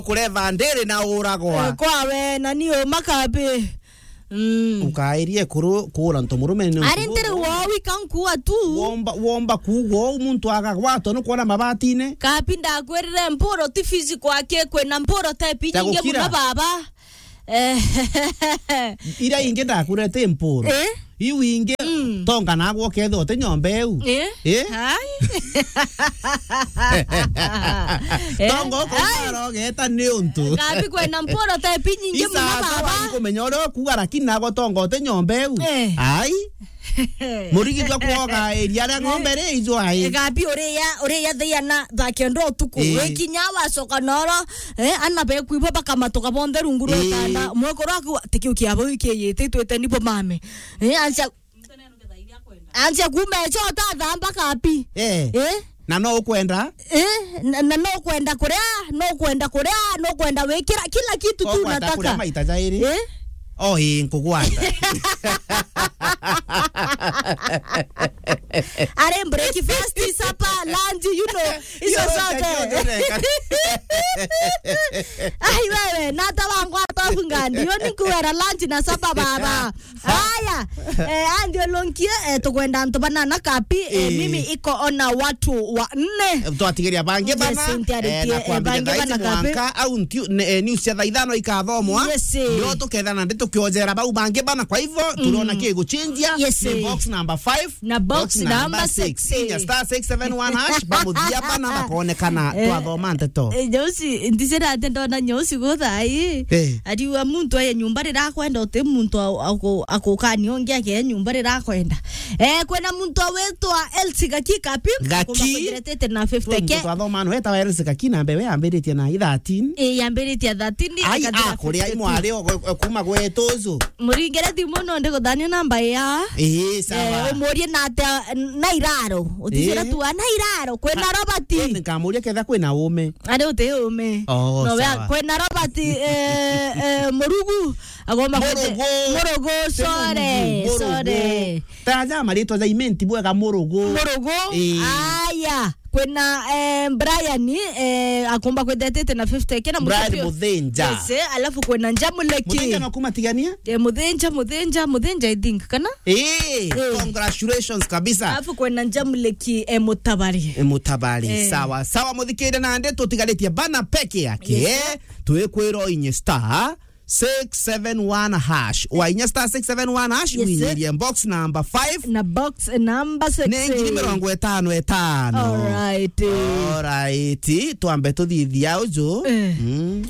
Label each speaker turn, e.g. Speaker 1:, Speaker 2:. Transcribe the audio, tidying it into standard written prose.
Speaker 1: kureva ndere na uragwa
Speaker 2: kwa we na niyo makabe
Speaker 1: ukairie kura ntomurume ni
Speaker 2: arentere wowi kankua tu
Speaker 1: womba kugo umuntu agagwato no kuona mabatine
Speaker 2: kapinda kwerere mporo ti physical ake kwena mporo te pinyinge muna baba
Speaker 1: ira inge ndakurete mporo iu inge tonga nagwo ketho te nyombe eu
Speaker 2: hai
Speaker 1: tongo ko geta ni untu
Speaker 2: kapi kwena mporo te pinyinge muna baba
Speaker 1: kumenya ro kugara kinago tongo te nyombe eu ai murigi twa kuoga eria ya ng'ombe ri izo ai
Speaker 2: gapi oreya thiana thakendo tuku wekinya wacoka noro ana be kuibo bakamatoka bonde runguru tanda mwekoro aku tikiukia abo ikiyete twete nipo mame anza kumecho thamba kapi
Speaker 1: na no ukwenda
Speaker 2: na no kwenda kurea no kwenda wekira kila kitu tu nataka
Speaker 1: kuria maita jairi nkugwanda
Speaker 2: are breakfast supper lunch you know it's ai wewe nata wangu hapa ngandi yoni kuera lunch na supper baba haya andio lonkie tukwenda ntobana na kapi mimi iko ona watu wa 4
Speaker 1: twatigeria bange bana bange bana kapi au news ya thaithano ikathomwa ndio tukethana ndi tukiojera bau bange bana kwa hivyo tunaona kiego chenjia ni box number 5
Speaker 2: na box number 6
Speaker 1: ya star 671 hash bamuthia bana bakonekana twathoma nteto
Speaker 2: nyosi ndisera atendo na nyosi gothai adi wa muntu aye nyumba rira kwenda uti muntu akukani ongia ke nyumba rira kwenda kwena muntu awetwa Elsiga kikapi
Speaker 1: kumagerete
Speaker 2: na 50 ke
Speaker 1: twathoma no eta Elsiga kina mbewe ambiritie na 13
Speaker 2: yambiritie 13
Speaker 1: akadira kuria imwari kuma gwetozo
Speaker 2: muringereti muno ndiguthania namba ya
Speaker 1: sawa
Speaker 2: umurie na iraro utisira tu na iraro kwena Robert
Speaker 1: nikamuria ketha kwena ume
Speaker 2: ade uti ume no we kwena Robert murugu agomba murugu sore
Speaker 1: taja marito za imenti bwega murugu
Speaker 2: aya kwena Brian akomba kwendete na 50 kena
Speaker 1: Brian Muthenja
Speaker 2: alafu kwena Njamuleki
Speaker 1: Muthenja na kumatigania
Speaker 2: Muthenja I think kana
Speaker 1: congratulations kabisa
Speaker 2: alafu kwena Njamuleki Mutabari
Speaker 1: sawa muthikire na nde tutigaletie bana peke yake tuekwiro inye star 671 hash wainya star 671 hash winyirie box number 5
Speaker 2: na box number 6
Speaker 1: nengi ni 55
Speaker 2: alright
Speaker 1: tuambe tuthithia uju